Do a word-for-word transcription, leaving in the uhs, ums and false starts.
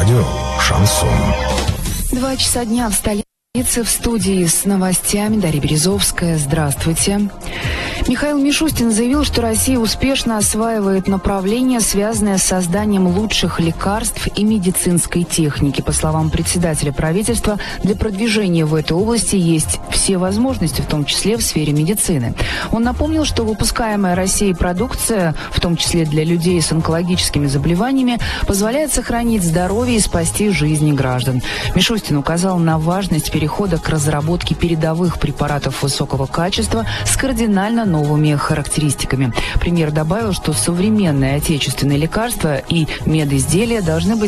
Радио «Шансон». Два часа дня в столице. В студии с новостями Дарья Березовская. Здравствуйте. Михаил Мишустин заявил, что Россия успешно осваивает направления, связанные с созданием лучших лекарств и медицинской техники. По словам председателя правительства, для продвижения в этой области есть все возможности, в том числе в сфере медицины. Он напомнил, что выпускаемая Россией продукция, в том числе для людей с онкологическими заболеваниями, позволяет сохранить здоровье и спасти жизни граждан. Мишустин указал на важность перехода к разработке передовых препаратов высокого качества с кардинально новыми характеристиками. Премьер добавил, что современные отечественные лекарства и медизделия должны быть